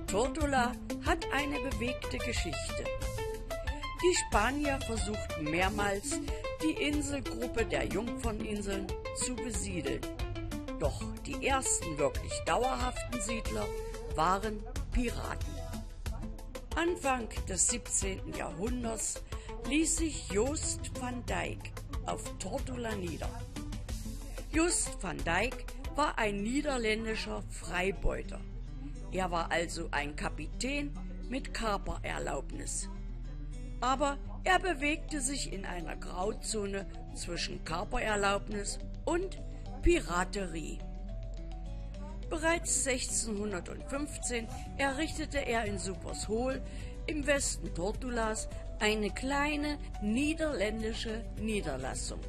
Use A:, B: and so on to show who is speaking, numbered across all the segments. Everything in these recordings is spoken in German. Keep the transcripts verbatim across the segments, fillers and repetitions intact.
A: Tortola hat eine bewegte Geschichte. Die Spanier versuchten mehrmals, die Inselgruppe der Jungferninseln zu besiedeln. Doch die ersten wirklich dauerhaften Siedler waren Piraten. Anfang des siebzehnten Jahrhunderts ließ sich Joost van Dyck auf Tortola nieder. Joost van Dyck war ein niederländischer Freibeuter. Er war also ein Kapitän mit Kapererlaubnis. Aber er bewegte sich in einer Grauzone zwischen Kapererlaubnis und Piraterie. Bereits sechzehnhundertfünfzehn errichtete er in Supershol im Westen Tortolas eine kleine niederländische Niederlassung.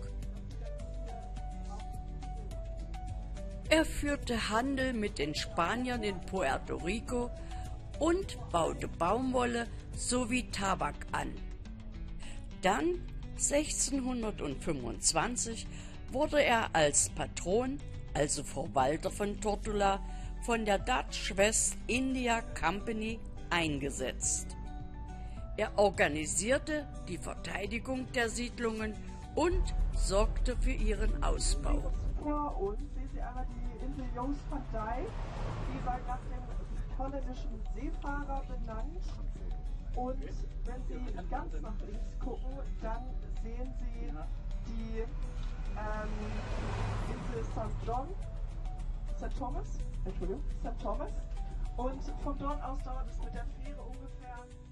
A: Er führte Handel mit den Spaniern in Puerto Rico und baute Baumwolle sowie Tabak an. Dann, sechzehnhundertfünfundzwanzig, wurde er als Patron, also Verwalter von Tortola, von der Dutch West India Company eingesetzt. Er organisierte die Verteidigung der Siedlungen und sorgte für ihren Ausbau.
B: Vor uns sehen Sie einmal die Insel Joost van Dyck, die war nach dem holländischen Seefahrer benannt. Und wenn Sie ganz nach links gucken, dann sehen Sie die ähm, Insel Sankt John, Sankt Thomas, Entschuldigung, Sankt Thomas. Und von dort aus dauert es mit der Fähre ungefähr